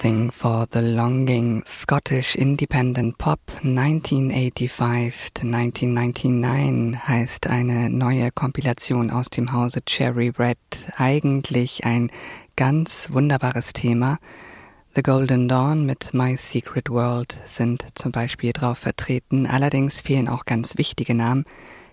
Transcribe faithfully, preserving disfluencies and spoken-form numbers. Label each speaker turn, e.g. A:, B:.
A: Something for the Longing, Scottish Independent Pop nineteen eighty-five to nineteen ninety-nine heißt eine neue Kompilation aus dem Hause Cherry Red. Eigentlich ein ganz wunderbares Thema. The Golden Dawn mit My Secret World sind zum Beispiel drauf vertreten. Allerdings fehlen auch ganz wichtige Namen.